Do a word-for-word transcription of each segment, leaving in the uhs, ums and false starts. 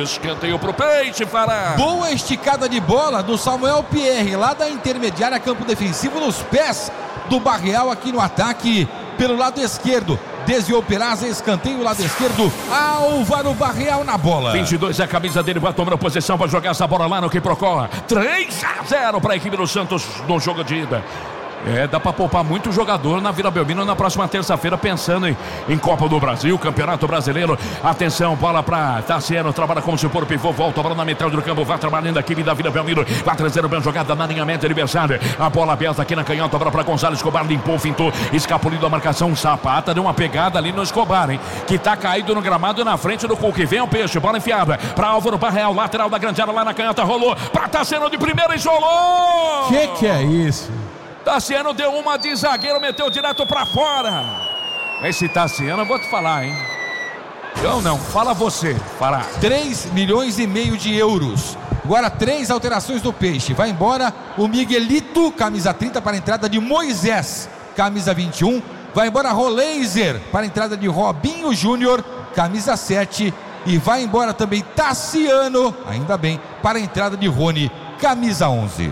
escanteio pro Peixe, Fará. Boa esticada de bola do Samuel Pierre, lá da intermediária, campo defensivo, nos pés do Barreal aqui no ataque, pelo lado esquerdo. Desviou Peraza, escanteio, lado esquerdo, Álvaro Barreal na bola. vinte e dois é a camisa dele, vai tomando posição para jogar essa bola lá no Quiprocó. três a zero para a equipe do Santos no jogo de ida. É, dá pra poupar muito jogador na Vila Belmiro na próxima terça-feira, pensando em, em Copa do Brasil, Campeonato Brasileiro. Atenção, bola pra Tassiano, trabalha como se for pivô, volta a bola na metade do campo, vai trabalhando a equipe da Vila Belmiro, vai trazendo bem jogada na linha média adversária. A bola aberta aqui na canhota, bola pra Gonzalo Escobar, limpou, fintou, escapulindo a marcação, Zapata, deu uma pegada ali no Escobar, hein, que tá caído no gramado na frente do Cook. Vem o Peixe, bola enfiada pra Álvaro Barreal, lateral da grande área lá na canhota, rolou pra Tassiano de primeira, isolou! Que que é isso? Tassiano deu uma de zagueiro, meteu direto pra fora. Esse Tassiano, eu vou te falar, hein? Eu não, fala você, Fará. três milhões e meio de euros. Agora três alterações do Peixe. Vai embora o Miguelito, camisa trinta, para a entrada de Moisés, camisa vinte e um. Vai embora Roleiser para a entrada de Robinho Júnior, camisa sete. E vai embora também Tassiano, ainda bem, para a entrada de Rony, camisa onze.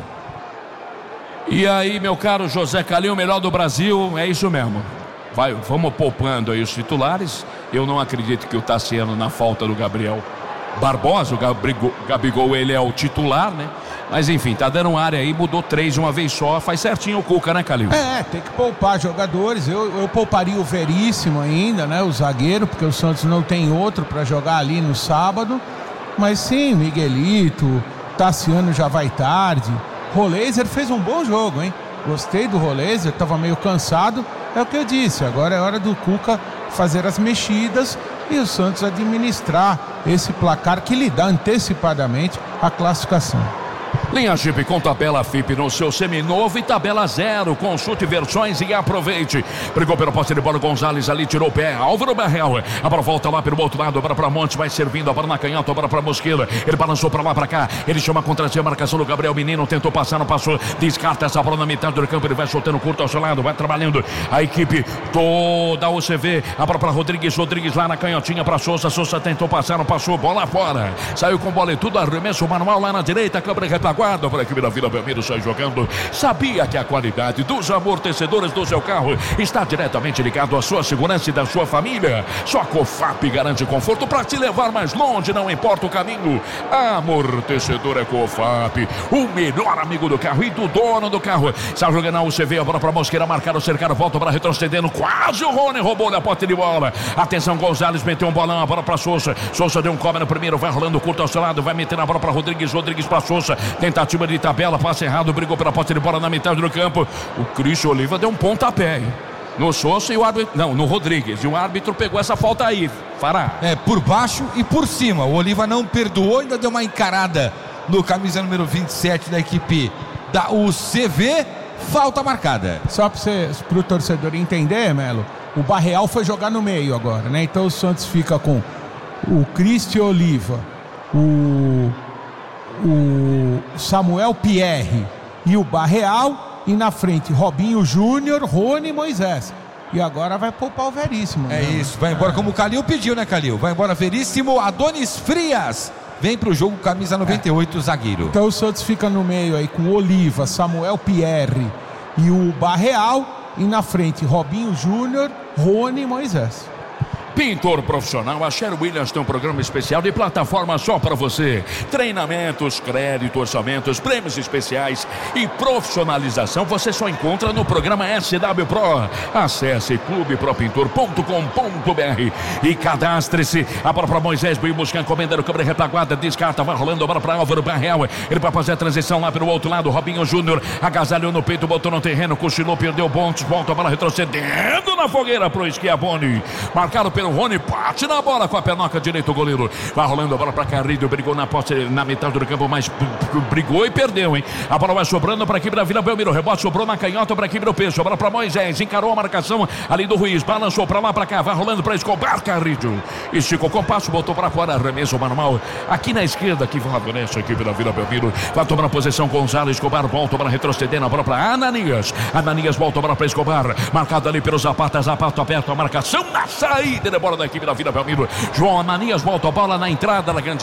E aí, meu caro José Calil, o melhor do Brasil, é isso mesmo. Vai, vamos poupando aí os titulares. Eu não acredito que o Tassiano, na falta do Gabriel Barbosa, o Gabigol, Gabigol, ele é o titular, né? Mas enfim, tá dando área aí, mudou três de uma vez só, faz certinho o Cuca, né, Calil? É, tem que poupar jogadores. Eu, eu pouparia o Veríssimo ainda, né? O zagueiro, porque o Santos não tem outro para jogar ali no sábado. Mas sim, Miguelito, Tassiano já vai tarde. Roleiser fez um bom jogo, hein? Gostei do Roleiser, tava meio cansado. É o que eu disse, agora é hora do Cuca fazer as mexidas e o Santos administrar esse placar que lhe dá antecipadamente a classificação. Linha Jeep com tabela F I P no seu seminovo e tabela zero. Consulte versões e aproveite. Brigou pela posse de bola, Gonzalez ali tirou o pé. Álvaro Barreal, a bola volta lá pelo outro lado, agora para Montes, vai servindo a bola na canhota, agora para Mosqueira. Ele balançou para lá, para cá. Ele chama contra si a marcação do Gabriel Menino, tentou passar, não passou. Descarta essa bola na metade do campo, ele vai soltando curto ao seu lado, vai trabalhando a equipe toda o C V. A bola para Rodrigues, Rodrigues lá na canhotinha para Souza. Souza tentou passar, não passou, bola fora. Saiu com bola e tudo, arremesso manual lá na direita, câmera retaguarda para a equipe da Vila Belmiro, sai jogando. Sabia que a qualidade dos amortecedores do seu carro está diretamente ligado à sua segurança e da sua família. Só a Cofap garante conforto para te levar mais longe, não importa o caminho. Amortecedor é Cofap, o melhor amigo do carro e do dono do carro. Sai jogando a U C V, a bola para Mosqueira, marcar o cercado, volta para retrocedendo, quase o Rony roubou-lhe a pote de bola. Atenção, Gonzalez meteu um bolão, a bola para Souza. Souza deu um cobre no primeiro, vai rolando curto ao seu lado, vai meter a bola para Rodrigues, Rodrigues para Souza. Tentativa de tabela, passe errado, brigou pela posse de bola na metade do campo. O Cristian Oliva deu um pontapé, hein? No Souza e o árbitro, não, no Rodrigues. E o árbitro pegou essa falta aí, Fará. É, por baixo e por cima. O Oliva não perdoou, ainda deu uma encarada no camisa número vinte e sete da equipe da U C V. Falta marcada. Só para o torcedor entender, Melo, o Barreal foi jogar no meio agora, né? Então o Santos fica com o Cristian Oliva, o, o Samuel Pierre e o Barreal, e na frente Robinho Júnior, Rony e Moisés. E agora vai poupar o Veríssimo. É, né? Isso, vai embora é. como o Calil pediu, né, Calil? Vai embora Veríssimo, Adonis Frias vem pro jogo, camisa noventa e oito, é. zagueiro. Então o Santos fica no meio aí com Oliva, Samuel Pierre e o Barreal, e na frente Robinho Júnior, Rony e Moisés. Pintor profissional, a Sher Williams tem um programa especial de plataforma só para você. Treinamentos, crédito, orçamentos, prêmios especiais e profissionalização você só encontra no programa S W Pro. Acesse clube pro pintor ponto com ponto b r e cadastre-se. A bola para Moisés, veio buscar encomenda no câmera retaguarda, descarta, vai rolando a bola para Álvaro Barreal. Ele vai fazer a transição lá pelo outro lado. Robinho Júnior agasalhou no peito, botou no terreno, cochilou, perdeu pontos, volta a bola retrocedendo na fogueira pro Schiavone. Marcado pelo o Rony, bate na bola com a pernoca direita, o goleiro vai rolando a bola para Carrilho, brigou na posse, na metade do campo, mas brigou e perdeu, hein? A bola vai sobrando para a equipe da Vila Belmiro, rebote sobrou na canhota para a equipe do Peixe, a bola para Moisés, encarou a marcação ali do Ruiz, balançou para lá, para cá, vai rolando para Escobar, Carrilho esticou com o passo, botou para fora, arremesso manual aqui na esquerda, que favorece a equipe da Vila Belmiro, vai tomar a posição Gonzalo, Escobar volta para retroceder na bola para Ananias, Ananias volta a bola para Escobar, marcado ali pelo Zapata, Zapata aperta a marcação na saída da bola da equipe da Vila Belmiro. João Ananias volta a bola na entrada da grande